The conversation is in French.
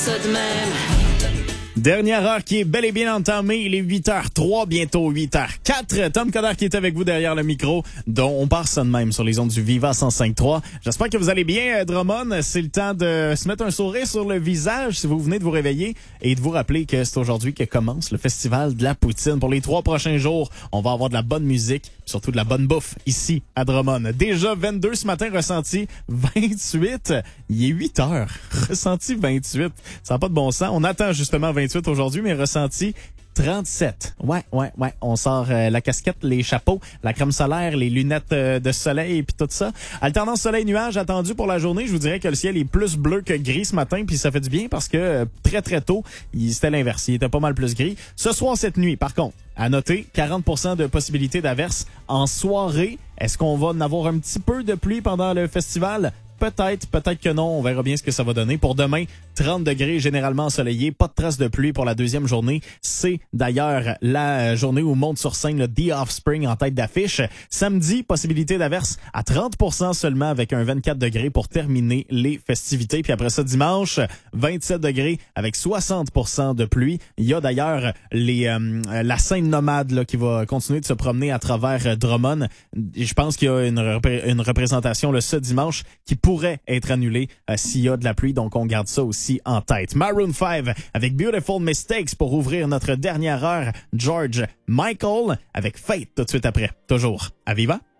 Ça de même. Dernière heure qui est bel et bien entamée. Il est 8h03, bientôt 8h04. Tom Coderre qui est avec vous derrière le micro, dont on part ça de même sur les ondes du Viva 105.3. J'espère que vous allez bien, Drummond. C'est le temps de se mettre un sourire sur le visage si vous venez de vous réveiller et de vous rappeler que c'est aujourd'hui que commence le Festival de la Poutine. Pour les 3 prochains jours, on va avoir de la bonne musique, surtout de la bonne bouffe ici à Drummond. Déjà 22 ce matin, ressenti 28. Il est 8 heures. Ressenti 28. Ça n'a pas de bon sens. On attend justement 28 aujourd'hui, mais ressenti 37. Ouais. On sort la casquette, les chapeaux, la crème solaire, les lunettes de soleil et puis tout ça. Alternance soleil-nuage attendue pour la journée. Je vous dirais que le ciel est plus bleu que gris ce matin, puis ça fait du bien parce que très tôt, c'était l'inverse. Il était pas mal plus gris. Ce soir, cette nuit, par contre, à noter, 40% de possibilité d'averse en soirée. Est-ce qu'on va en avoir un petit peu de pluie pendant le festival? Peut-être que non. On verra bien ce que ça va donner. Pour demain, 30 degrés, généralement ensoleillé. Pas de traces de pluie pour la deuxième journée. C'est d'ailleurs la journée où monte sur scène le The Offspring en tête d'affiche. Samedi, possibilité d'averse à 30% seulement avec un 24 degrés pour terminer les festivités. Puis après ça, dimanche, 27 degrés avec 60% de pluie. Il y a d'ailleurs la scène nomade là, qui va continuer de se promener à travers Drummond. Et je pense qu'il y a une représentation ce dimanche qui pourrait être annulé s'il y a de la pluie, donc on garde ça aussi en tête. Maroon 5 avec Beautiful Mistakes pour ouvrir notre dernière heure. George Michael avec Fate tout de suite après. Toujours à Viva.